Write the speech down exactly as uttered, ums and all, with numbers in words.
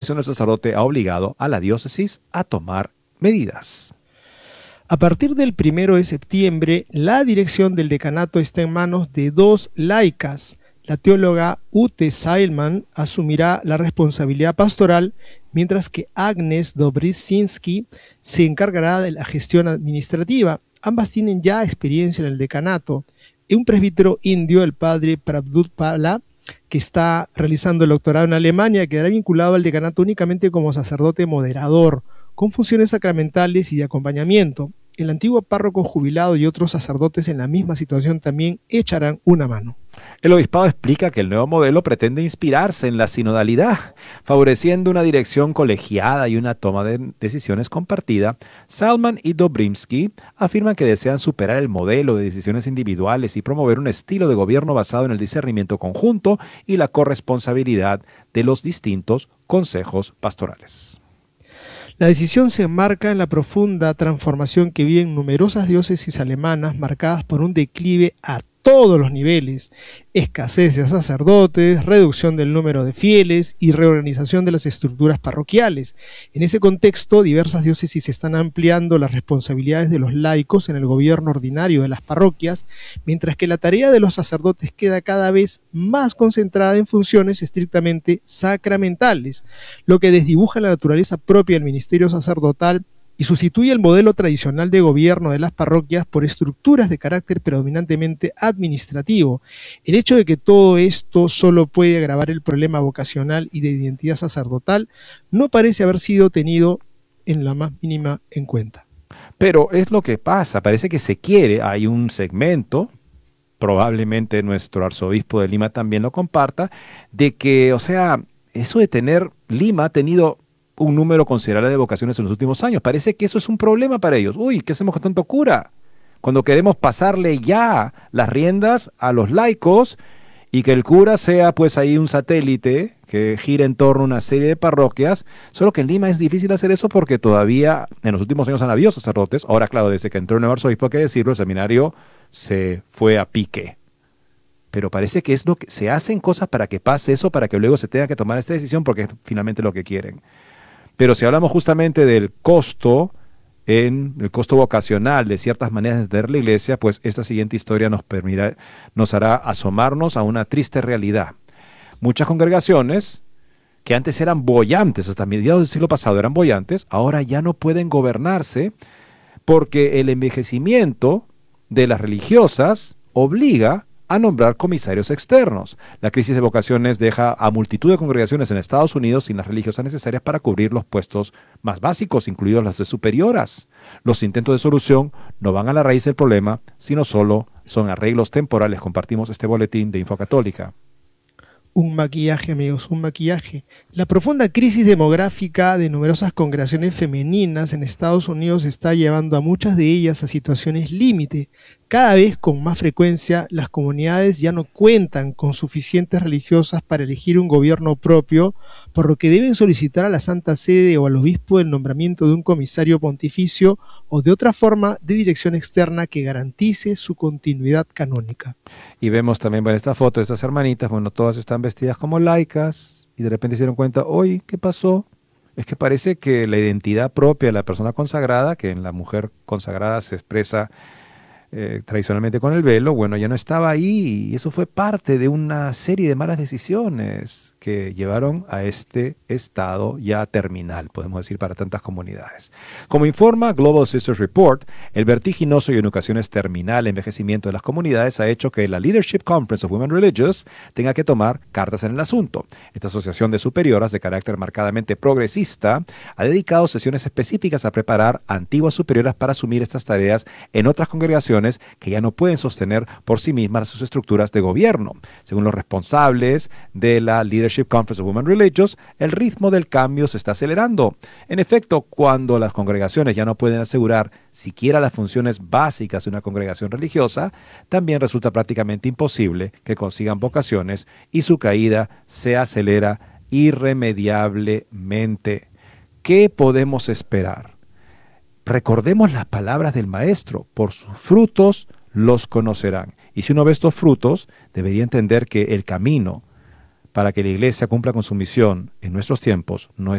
Comisión del Sacerdote ha obligado a la diócesis a tomar medidas. A partir del primero de septiembre, la dirección del decanato está en manos de dos laicas. La teóloga Ute Seilman asumirá la responsabilidad pastoral, mientras que Agnes Dobrzinski se encargará de la gestión administrativa. Ambas tienen ya experiencia en el decanato. Un presbítero indio, el padre Prabdut Pala, que está realizando el doctorado en Alemania, quedará vinculado al decanato únicamente como sacerdote moderador, con funciones sacramentales y de acompañamiento. El antiguo párroco jubilado y otros sacerdotes en la misma situación también echarán una mano. El obispado explica que el nuevo modelo pretende inspirarse en la sinodalidad, favoreciendo una dirección colegiada y una toma de decisiones compartida. Salman y Dobrzinski afirman que desean superar el modelo de decisiones individuales y promover un estilo de gobierno basado en el discernimiento conjunto y la corresponsabilidad de los distintos consejos pastorales. La decisión se enmarca en la profunda transformación que viven numerosas diócesis alemanas marcadas por un declive a todos los niveles, escasez de sacerdotes, reducción del número de fieles y reorganización de las estructuras parroquiales. En ese contexto, diversas diócesis están ampliando las responsabilidades de los laicos en el gobierno ordinario de las parroquias, mientras que la tarea de los sacerdotes queda cada vez más concentrada en funciones estrictamente sacramentales, lo que desdibuja la naturaleza propia del ministerio sacerdotal y sustituye el modelo tradicional de gobierno de las parroquias por estructuras de carácter predominantemente administrativo. El hecho de que todo esto solo puede agravar el problema vocacional y de identidad sacerdotal no parece haber sido tenido en la más mínima en cuenta. Pero es lo que pasa, parece que se quiere, hay un segmento, probablemente nuestro arzobispo de Lima también lo comparta, de que, o sea, eso de tener, Lima ha tenido un número considerable de vocaciones en los últimos años. Parece que eso es un problema para ellos. Uy, ¿qué hacemos con tanto cura? Cuando queremos pasarle ya las riendas a los laicos y que el cura sea pues ahí un satélite que gira en torno a una serie de parroquias, solo que en Lima es difícil hacer eso porque todavía en los últimos años han habido sacerdotes. Ahora, claro, desde que entró el nuevo arzobispo, hay que decirlo, el seminario se fue a pique. Pero parece que es lo que se hacen cosas para que pase eso, para que luego se tenga que tomar esta decisión porque es finalmente lo que quieren. Pero si hablamos justamente del costo, en el costo vocacional de ciertas maneras de entender la iglesia, pues esta siguiente historia nos permitirá, nos hará asomarnos a una triste realidad. Muchas congregaciones que antes eran bollantes, hasta mediados del siglo pasado eran bollantes, ahora ya no pueden gobernarse porque el envejecimiento de las religiosas obliga a nombrar comisarios externos. La crisis de vocaciones deja a multitud de congregaciones en Estados Unidos sin las religiosas necesarias para cubrir los puestos más básicos, incluidos los de superioras. Los intentos de solución no van a la raíz del problema, sino solo son arreglos temporales. Compartimos este boletín de Infocatólica. Un maquillaje, amigos, un maquillaje. La profunda crisis demográfica de numerosas congregaciones femeninas en Estados Unidos está llevando a muchas de ellas a situaciones límite. Cada vez con más frecuencia, las comunidades ya no cuentan con suficientes religiosas para elegir un gobierno propio, por lo que deben solicitar a la Santa Sede o al obispo el nombramiento de un comisario pontificio o de otra forma de dirección externa que garantice su continuidad canónica. Y vemos también en esta foto de estas hermanitas, bueno, todas están vestidas como laicas y de repente se dieron cuenta, oye, ¿qué pasó? Es que parece que la identidad propia de la persona consagrada, que en la mujer consagrada se expresa Eh, tradicionalmente con el velo, bueno, ya no estaba ahí y eso fue parte de una serie de malas decisiones que llevaron a este estado ya terminal, podemos decir, para tantas comunidades. Como informa Global Sisters Report, el vertiginoso y en ocasiones terminal envejecimiento de las comunidades ha hecho que la Leadership Conference of Women Religious tenga que tomar cartas en el asunto. Esta asociación de superioras de carácter marcadamente progresista ha dedicado sesiones específicas a preparar antiguas superioras para asumir estas tareas en otras congregaciones que ya no pueden sostener por sí mismas sus estructuras de gobierno. Según los responsables de la Leadership Conference of Women Religious, el ritmo del cambio se está acelerando. En efecto, cuando las congregaciones ya no pueden asegurar siquiera las funciones básicas de una congregación religiosa, también resulta prácticamente imposible que consigan vocaciones y su caída se acelera irremediablemente. ¿Qué podemos esperar? Recordemos las palabras del Maestro, por sus frutos los conocerán. Y si uno ve estos frutos, debería entender que el camino para que la Iglesia cumpla con su misión en nuestros tiempos no es